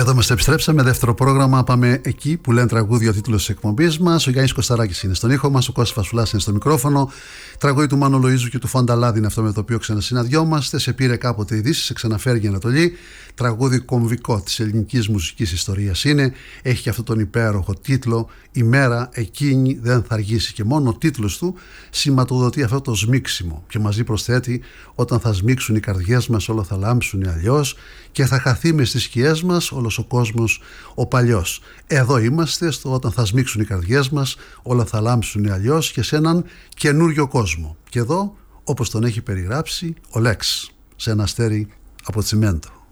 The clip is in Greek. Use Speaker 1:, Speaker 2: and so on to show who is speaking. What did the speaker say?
Speaker 1: Εδώ είμαστε, επιστρέψαμε. Δεύτερο πρόγραμμα. Πάμε εκεί που λένε τραγούδια, ο τίτλος της εκπομπής μας. Ο Γιάννης Κωσταράκης είναι στον ήχο μας, ο Κώστας Φασουλάς είναι στο μικρόφωνο. Τραγούδι του Μάνου Λοΐζου και του Φανταλάδη είναι αυτό με το οποίο ξανασυναντιόμαστε. Σε πήρε κάποτε ειδήσεις, σε ξαναφέρει η Ανατολή. Τραγούδι κομβικό της ελληνικής μουσικής ιστορίας είναι. Έχει και αυτόν τον υπέροχο τίτλο «Η μέρα εκείνη δεν θα αργήσει». Και μόνο ο τίτλος του σηματοδοτεί αυτό το σμίξιμο. Και μαζί προσθέτει: όταν θα σμίξουν οι καρδιές μας, όλα θα λάμψουν αλλιώς και θα χαθεί μες στις σκιές μας όλος ο κόσμος ο παλιός. Εδώ είμαστε στο όταν θα σμίξουν οι καρδιές μας, όλα θα λάμψουν αλλιώς και σε έναν καινούριο κόσμο. Και εδώ, όπως τον έχει περιγράψει ο Λέξ, σε ένα αστέρι από τσιμέντο.